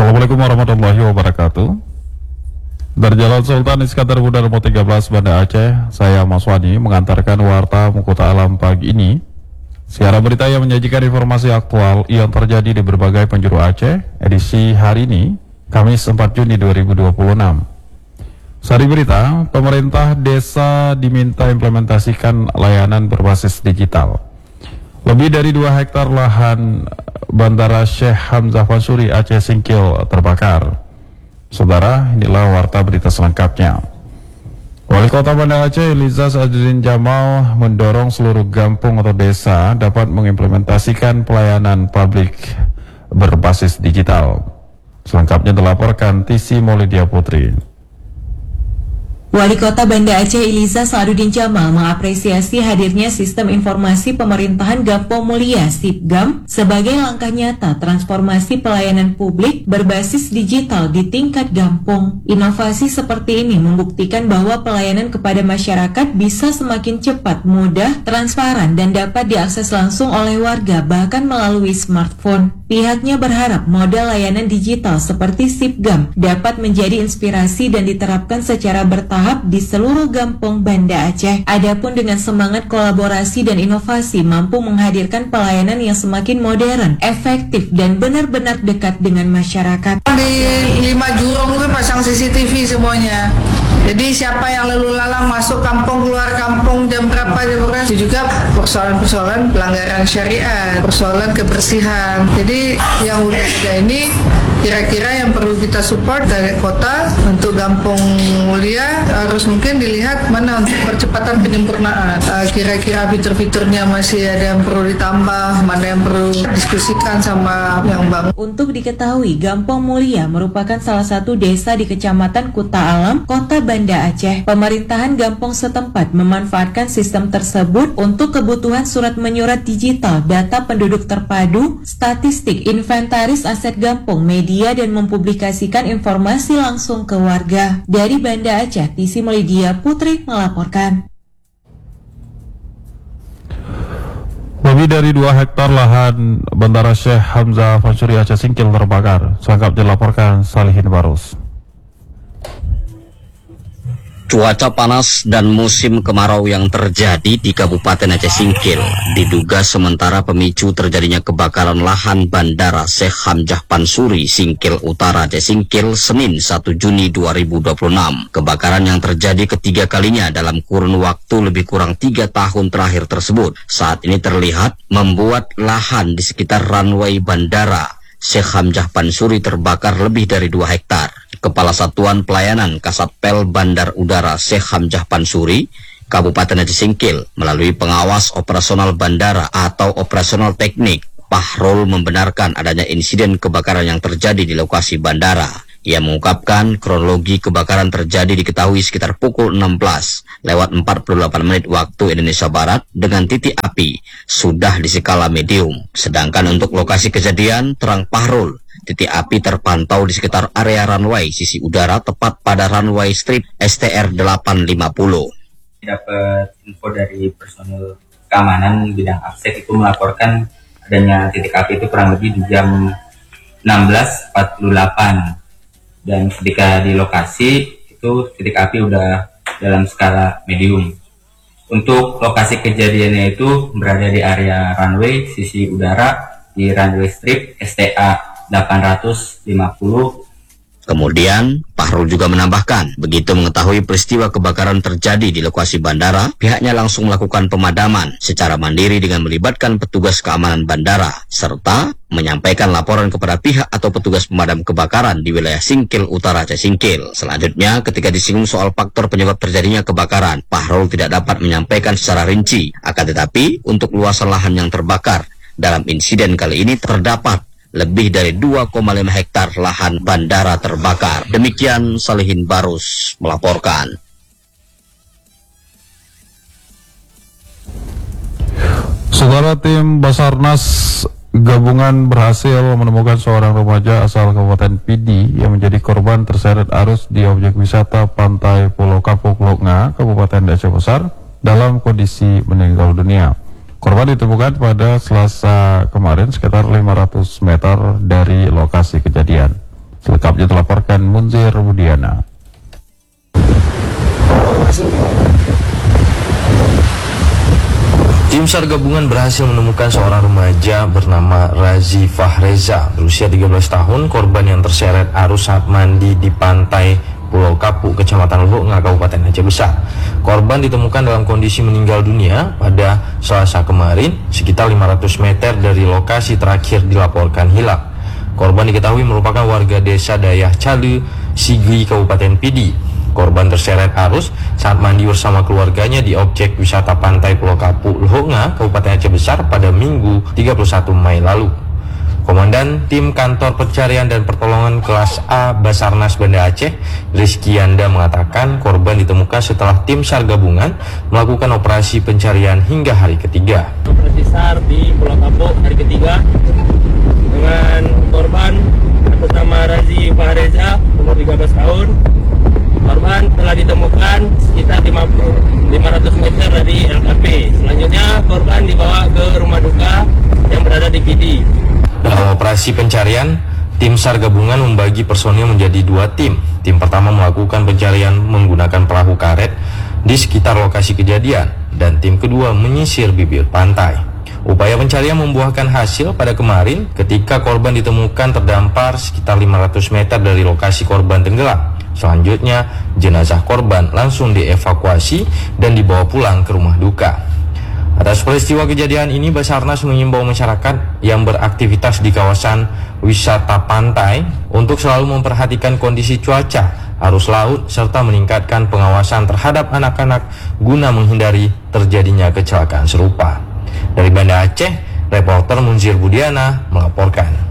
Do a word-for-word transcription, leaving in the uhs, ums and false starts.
Assalamualaikum warahmatullahi wabarakatuh. Dari Jalan Sultan Iskandar Muda nomor tiga belas Banda Aceh, saya Mas Wani mengantarkan warta Mukuta Alam pagi ini. Siaran berita yang menyajikan informasi aktual yang terjadi di berbagai penjuru Aceh, edisi hari ini, Kamis empat Juni dua ribu dua puluh enam. Sari berita, pemerintah desa diminta implementasikan layanan berbasis digital. Lebih dari dua hektar lahan Bandara Syekh Hamzah Pansuri Aceh Singkil terbakar. Saudara, inilah warta berita selengkapnya. Wali Kota Banda Aceh Eliza Sadudin Jamal mendorong seluruh kampung atau desa dapat mengimplementasikan pelayanan publik berbasis digital. Selengkapnya dilaporkan Tisi Maulidia Putri. Wali Kota Banda Aceh Eliza Sadudin Jamal mengapresiasi hadirnya Sistem Informasi Pemerintahan Gampong Mulia (SIPGAM) sebagai langkah nyata transformasi pelayanan publik berbasis digital di tingkat Gampong. Inovasi seperti ini membuktikan bahwa pelayanan kepada masyarakat bisa semakin cepat, mudah, transparan, dan dapat diakses langsung oleh warga bahkan melalui smartphone. Pihaknya berharap model layanan digital seperti SIPGAM dapat menjadi inspirasi dan diterapkan secara bertahap di seluruh Gampong Banda Aceh. Adapun dengan semangat kolaborasi dan inovasi mampu menghadirkan pelayanan yang semakin modern, efektif, dan benar-benar dekat dengan masyarakat. Di lima jurong itu pasang C C T V semuanya. Jadi siapa yang lalu lalang masuk kampung, keluar kampung, jam berapa, jam berapa. Itu juga persoalan-persoalan pelanggaran syariat, persoalan kebersihan. Jadi yang udah ada ini kira-kira yang perlu kita support dari kota untuk Gampong Mulia harus mungkin dilihat mana untuk percepatan penyempurnaan. Uh, kira-kira fitur-fiturnya masih ada yang perlu ditambah, mana yang perlu diskusikan sama yang bangun. Untuk diketahui, Gampong Mulia merupakan salah satu desa di Kecamatan Kuta Alam, Kota Banda Aceh. Pemerintahan Gampong setempat memanfaatkan sistem tersebut untuk kebutuhan surat menyurat digital, data penduduk terpadu, statistik, inventaris aset Gampong, media, dan mempublikasikan informasi langsung ke warga. Dari Banda Aceh, Tisi Maulidia Putri melaporkan. Lebih dari dua hektar lahan Bandara Syekh Hamzah Pansuri Aceh Singkil terbakar. Selengkapnya dilaporkan Salihin Barus. Cuaca panas dan musim kemarau yang terjadi di Kabupaten Aceh Singkil diduga sementara pemicu terjadinya kebakaran lahan Bandara Syekh Hamzah Pansuri Singkil Utara Aceh Singkil Senin satu Juni dua ribu dua puluh enam. Kebakaran yang terjadi ketiga kalinya dalam kurun waktu lebih kurang tiga tahun terakhir tersebut saat ini terlihat membuat lahan di sekitar runway Bandara Syekh Hamzah Pansuri terbakar lebih dari dua hektar. Kepala Satuan Pelayanan Kasatpel Bandar Udara Syekh Hamzah Pansuri, Kabupaten Aceh Singkil, melalui pengawas operasional bandara atau operasional teknik, Pahrul membenarkan adanya insiden kebakaran yang terjadi di lokasi bandara. Ia mengungkapkan kronologi kebakaran terjadi diketahui sekitar pukul enam belas lewat empat puluh delapan menit waktu Indonesia Barat dengan titik api sudah di skala medium. Sedangkan untuk lokasi kejadian, terang Pahrul, titik api terpantau di sekitar area runway sisi udara tepat pada runway strip S T R delapan lima puluh. Dapat info dari personil keamanan bidang AFSEC itu melaporkan adanya titik api itu kurang lebih di jam enam belas empat puluh delapan. Dan ketika di lokasi itu titik api udah dalam skala medium. Untuk lokasi kejadiannya itu berada di area runway sisi udara di runway strip S T A delapan ratus lima puluh. Kemudian, Pahrul juga menambahkan, begitu mengetahui peristiwa kebakaran terjadi di lokasi bandara, pihaknya langsung melakukan pemadaman secara mandiri dengan melibatkan petugas keamanan bandara, serta menyampaikan laporan kepada pihak atau petugas pemadam kebakaran di wilayah Singkil Utara Aceh Singkil. Selanjutnya, ketika disinggung soal faktor penyebab terjadinya kebakaran, Pahrul tidak dapat menyampaikan secara rinci. Akan tetapi, untuk luasan lahan yang terbakar, dalam insiden kali ini terdapat lebih dari dua koma lima hektar lahan bandara terbakar. Demikian Salihin Barus melaporkan. Saudara, tim Basarnas gabungan berhasil menemukan seorang remaja asal Kabupaten Pidi yang menjadi korban terseret arus di objek wisata Pantai Pulau Kapuk Loknga, Kabupaten Aceh Besar, dalam kondisi meninggal dunia. Korban ditemukan pada Selasa kemarin sekitar lima ratus meter dari lokasi kejadian. Selengkapnya dilaporkan Munzir Budiana. Tim SAR gabungan berhasil menemukan seorang remaja bernama Razi Fahreza berusia tiga belas tahun, korban yang terseret arus saat mandi di pantai Pulau Kapu, Kecamatan Lehonga, Kabupaten Aceh Besar. Korban ditemukan dalam kondisi meninggal dunia pada Selasa kemarin, sekitar lima ratus meter dari lokasi terakhir dilaporkan hilang. Korban diketahui merupakan warga desa Dayah Calu, Sigli, Kabupaten Pidi. Korban terseret arus saat mandi bersama keluarganya di objek wisata pantai Pulau Kapu, Lehonga, Kabupaten Aceh Besar pada Minggu tiga puluh satu Mei lalu. Komandan Tim Kantor Pencarian dan Pertolongan Kelas A Basarnas Banda Aceh, Rizky Yanda, mengatakan korban ditemukan setelah tim SAR gabungan melakukan operasi pencarian hingga hari ketiga. Operasi SAR di Pulau Kapu hari ketiga dengan korban atas nama Razi Fahreza, umur tiga belas tahun. Korban telah ditemukan sekitar lima ratus meter dari L K P. Selanjutnya korban dibawa ke rumah duka yang berada di Pidi. Dalam operasi pencarian, tim SAR gabungan membagi personil menjadi dua tim. Tim pertama melakukan pencarian menggunakan perahu karet di sekitar lokasi kejadian, dan tim kedua menyisir bibir pantai. Upaya pencarian membuahkan hasil pada kemarin ketika korban ditemukan terdampar sekitar lima ratus meter dari lokasi korban tenggelam. Selanjutnya, jenazah korban langsung dievakuasi dan dibawa pulang ke rumah duka. Atas peristiwa kejadian ini, Basarnas mengimbau masyarakat yang beraktivitas di kawasan wisata pantai untuk selalu memperhatikan kondisi cuaca, arus laut, serta meningkatkan pengawasan terhadap anak-anak guna menghindari terjadinya kecelakaan serupa. Dari Banda Aceh, reporter Munzir Budiana melaporkan.